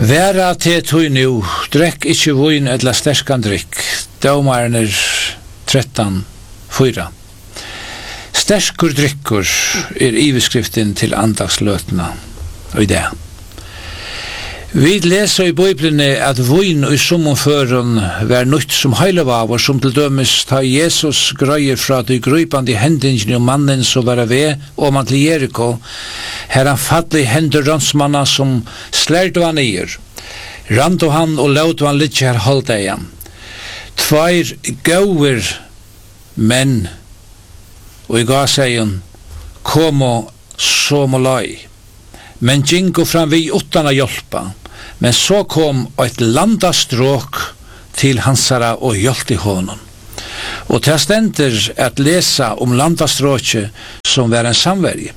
Væra til tøy nu, drekk ikkje vin eller sterkan drikk. Dømaren 13:4. Sterskur drikkur iveskriften til andagsløtna og i det. Vi leser i Bibelen at vin i sommerføren var nytt som heilevaver, som til dømes ta Jesus grøyer fra de grøypande hendingen og mannen som var ved og man til Jericho, her han fattelig hender rannsmanna som slærte han ier. Rand og han og laut han litt her holdt igjen. Tveir gauer menn og i ga seg kom og som og lai. Men gingo fram vi utan a hjelpa. Men så kom et landastråk til hansara og hjelpte honom. Og til stender at lesa om landastråket som var en samverje.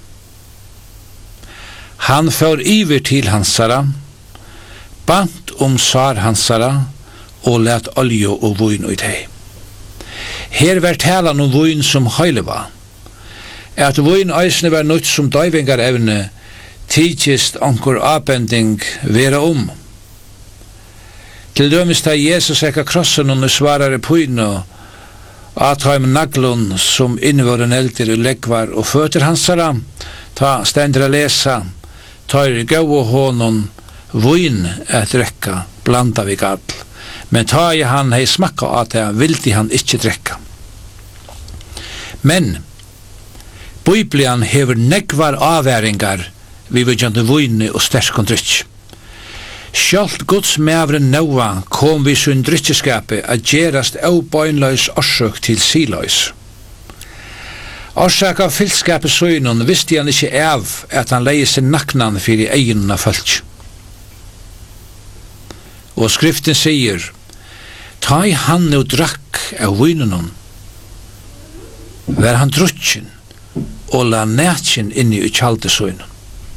Han får iver til hansara, bant sar hansara og let olje og vin ut hei. Her var talan om vin som heileva. At vin eisne var nødt som døyvingar evne, tidkist anker avbending vera Til dømes da Jesus ekka krossen og svarare pøyne og atheim naglun som innvåren eldir og leggvar og føter hansara, ta stendra lesa, tar gau honon vin et drekka, blanda vi gall. Men ta i han hei smakka at det vildi han ikkje drekka. Men Bibelen hever negvar avværingar vi vidjande vine og sterskon drykk. Sjalt Guds mævren Noa kom vi sin drykkeskapet at gerast bøynløys orsøk til siløys. Orsøk av fyllskapet søgnen visste han ikke av at han leie sin naknan fyrir egnen av folk. Og skriften sier, ta i han og drakk av vinen, var han drukken og la nætjen inni i kjaldesøgnen.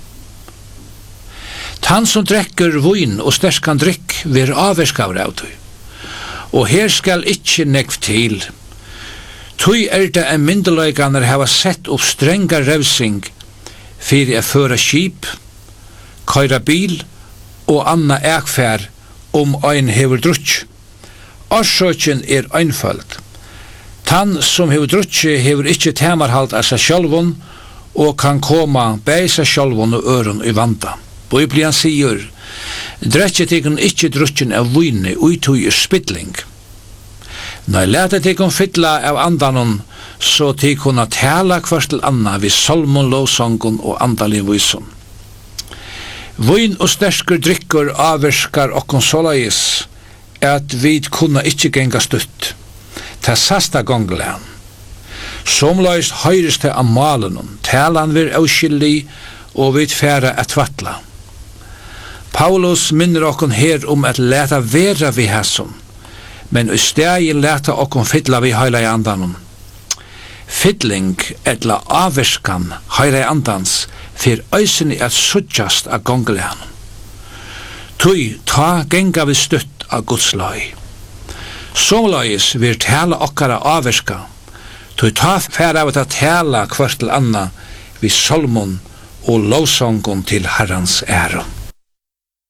Han som drekker vin og sterskan drikk vir avverskavr av tøy. Og her skal ikkje nekv til. Tøy det en myndeløyganer hava sett opp strenga revsing fyrir a føra skip, køyra bil og anna ekfær ein hever drukk. Orsøkjen einfølt. Han som hever drukk hever ikkje temarhalt av seg sjálvun og kan koma bei seg sjálvun og øren i vanda. Bibelen sier, drekket ikon ikkje drukken av vine uitui spidling. Når letet ikon fytla av andanon, så tikon at tala kvart til anna vid salmon, lovsongon og andalig vyson. Vin og sterskur drikkur avverskar og konsolais, at vi kunna ikkje genga stutt. Ta sasta gonglean. Somleis høyrest til amalenon, talan vir avskillig, og vi færa et vattla. Paulus minner okkon her at leta vera vi hæsson, men i stegi leta okkon fytla vi heila i andanon. Fytling etla avverskan heila i andans fyr øyseni at suttjast av gonglehan. Tui ta genga vi stutt av Guds løy. Somløys vir tala okkara avverska, tui ta færa av at tala kvart til anna vi salmon og lovsongon til Herrans ære.